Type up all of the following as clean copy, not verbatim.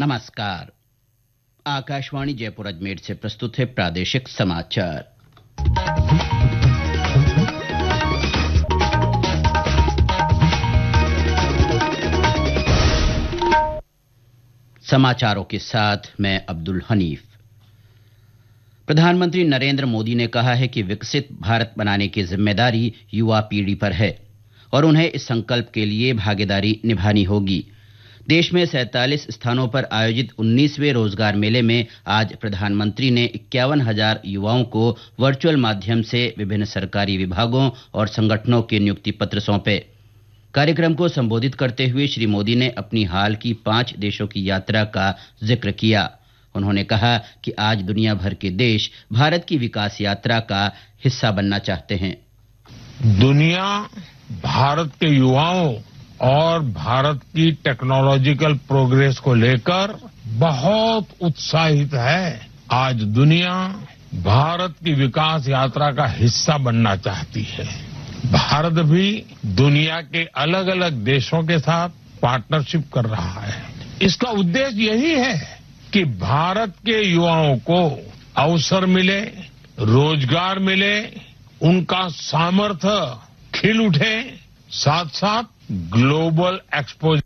नमस्कार। आकाशवाणी जयपुर अजमेर से प्रस्तुत है प्रादेशिक समाचार। समाचारों के साथ मैं अब्दुल हनीफ। प्रधानमंत्री नरेंद्र मोदी ने कहा है कि विकसित भारत बनाने की जिम्मेदारी युवा पीढ़ी पर है और उन्हें इस संकल्प के लिए भागीदारी निभानी होगी। देश में 47 स्थानों पर आयोजित 19वें रोजगार मेले में आज प्रधानमंत्री ने 51,000 युवाओं को वर्चुअल माध्यम से विभिन्न सरकारी विभागों और संगठनों के नियुक्ति पत्र सौंपे। कार्यक्रम को संबोधित करते हुए श्री मोदी ने अपनी हाल की 5 देशों की यात्रा का जिक्र किया। उन्होंने कहा कि आज दुनिया भर के देश भारत की विकास यात्रा का हिस्सा बनना चाहते हैं। दुनिया भारत के युवाओं और भारत की टेक्नोलॉजिकल प्रोग्रेस को लेकर बहुत उत्साहित है। आज दुनिया भारत की विकास यात्रा का हिस्सा बनना चाहती है। भारत भी दुनिया के अलग अलग देशों के साथ पार्टनरशिप कर रहा है। इसका उद्देश्य यही है कि भारत के युवाओं को अवसर मिले, रोजगार मिले, उनका सामर्थ्य खिल उठे, साथ साथ ग्लोबल एक्सपोजर।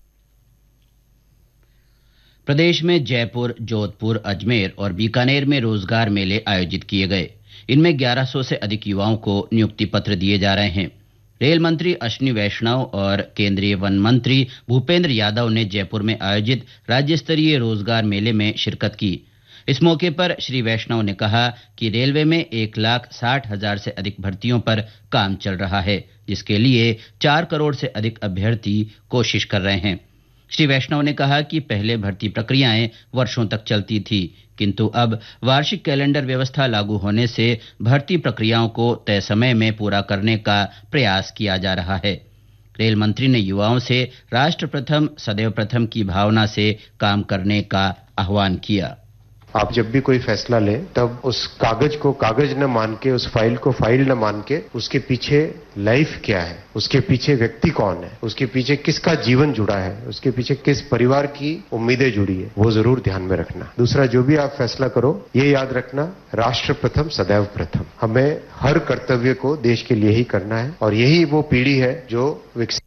प्रदेश में जयपुर, जोधपुर, अजमेर और बीकानेर में रोजगार मेले आयोजित किए गए। इनमें 1100 से अधिक युवाओं को नियुक्ति पत्र दिए जा रहे हैं। रेल मंत्री अश्विनी वैष्णव और केंद्रीय वन मंत्री भूपेंद्र यादव ने जयपुर में आयोजित राज्य स्तरीय रोजगार मेले में शिरकत की। इस मौके पर श्री वैष्णव ने कहा कि रेलवे में 1,60,000 से अधिक भर्तियों पर काम चल रहा है, जिसके लिए 4 करोड़ से अधिक अभ्यर्थी कोशिश कर रहे हैं। श्री वैष्णव ने कहा कि पहले भर्ती प्रक्रियाएं वर्षों तक चलती थी, किंतु अब वार्षिक कैलेंडर व्यवस्था लागू होने से भर्ती प्रक्रियाओं को तय समय में पूरा करने का प्रयास किया जा रहा है। रेल मंत्री ने युवाओं से राष्ट्र प्रथम सदैव प्रथम की भावना से काम करने का आह्वान किया। आप जब भी कोई फैसला लें तब उस कागज को कागज न मान के, उस फाइल को फाइल न मान के, उसके पीछे लाइफ क्या है, उसके पीछे व्यक्ति कौन है, उसके पीछे किसका जीवन जुड़ा है, उसके पीछे किस परिवार की उम्मीदें जुड़ी है, वो जरूर ध्यान में रखना। दूसरा, जो भी आप फैसला करो ये याद रखना, राष्ट्र प्रथम सदैव प्रथम। हमें हर कर्तव्य को देश के लिए ही करना है और यही वो पीढ़ी है जो विकसित।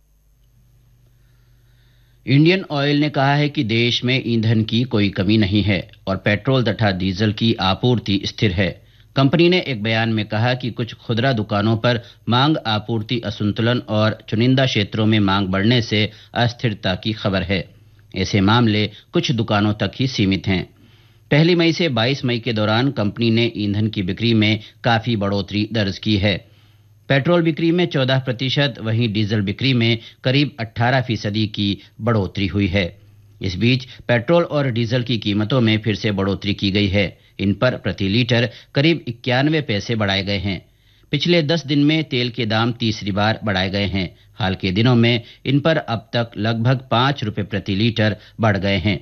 इंडियन ऑयल ने कहा है कि देश में ईंधन की कोई कमी नहीं है और पेट्रोल तथा डीजल की आपूर्ति स्थिर है। कंपनी ने एक बयान में कहा कि कुछ खुदरा दुकानों पर मांग आपूर्ति असंतुलन और चुनिंदा क्षेत्रों में मांग बढ़ने से अस्थिरता की खबर है। ऐसे मामले कुछ दुकानों तक ही सीमित हैं। 1 मई से 22 मई के दौरान कंपनी ने ईंधन की बिक्री में काफी बढ़ोतरी दर्ज की है। पेट्रोल बिक्री में 14%, वहीं डीजल बिक्री में करीब 18% की बढ़ोतरी हुई है। इस बीच पेट्रोल और डीजल की कीमतों में फिर से बढ़ोतरी की गई है। इन पर प्रति लीटर करीब 91 पैसे बढ़ाए गए हैं। पिछले 10 दिन में तेल के दाम तीसरी बार बढ़ाए गए हैं। हाल के दिनों में इन पर अब तक लगभग 5 रुपये प्रति लीटर बढ़ गए हैं।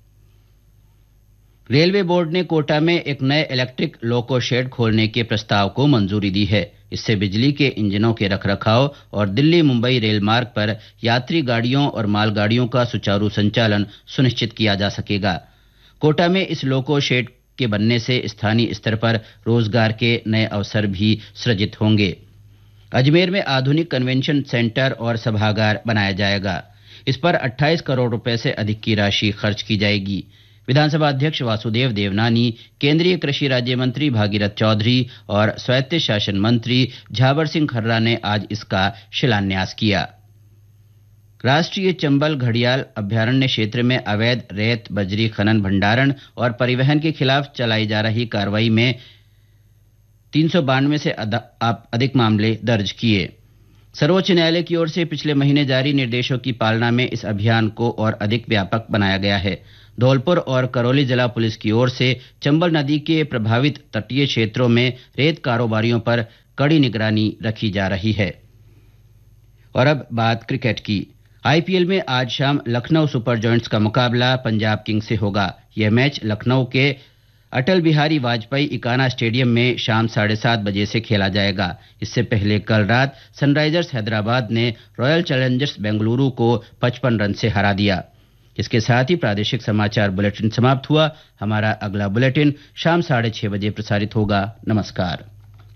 रेलवे बोर्ड ने कोटा में एक नए इलेक्ट्रिक लोको शेड खोलने के प्रस्ताव को मंजूरी दी है। इससे बिजली के इंजनों के रखरखाव और दिल्ली मुंबई रेल मार्ग पर यात्री गाड़ियों और मालगाड़ियों का सुचारू संचालन सुनिश्चित किया जा सकेगा। कोटा में इस लोको शेड के बनने से स्थानीय स्तर पर रोजगार के नए अवसर भी सृजित होंगे। अजमेर में आधुनिक कन्वेंशन सेंटर और सभागार बनाया जाएगा। इस पर 28 करोड़ रुपए से अधिक की राशि खर्च की जाएगी। विधानसभा अध्यक्ष वासुदेव देवनानी, केंद्रीय कृषि राज्य मंत्री भागीरथ चौधरी और स्वायत्त शासन मंत्री झावर सिंह खर्रा ने आज इसका शिलान्यास किया। राष्ट्रीय चंबल घड़ियाल अभ्यारण्य क्षेत्र में अवैध रेत बजरी खनन भंडारण और परिवहन के खिलाफ चलाई जा रही कार्रवाई में 392 से अधिक मामले दर्ज किए। सर्वोच्च न्यायालय की ओर से पिछले महीने जारी निर्देशों की पालना में इस अभियान को और अधिक व्यापक बनाया गया है। धौलपुर और करौली जिला पुलिस की ओर से चंबल नदी के प्रभावित तटीय क्षेत्रों में रेत कारोबारियों पर कड़ी निगरानी रखी जा रही है। और अब बात क्रिकेट की। आईपीएल में आज शाम लखनऊ सुपर जॉयंट्स का मुकाबला पंजाब किंग्स से होगा। यह मैच लखनऊ के अटल बिहारी वाजपेयी इकाना स्टेडियम में शाम 7:30 बजे से खेला जाएगा। इससे पहले कल रात सनराइजर्स हैदराबाद ने रॉयल चैलेंजर्स बेंगलुरु को 55 रन से हरा दिया। इसके साथ ही प्रादेशिक समाचार बुलेटिन समाप्त हुआ। हमारा अगला बुलेटिन शाम 6:30 बजे प्रसारित होगा। नमस्कार।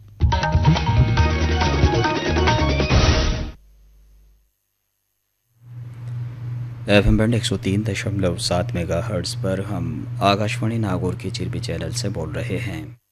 FM बैंड 103.7 मेगाहर्ट्ज़ पर हम आकाशवाणी नागौर के चिरबी चैनल से बोल रहे हैं।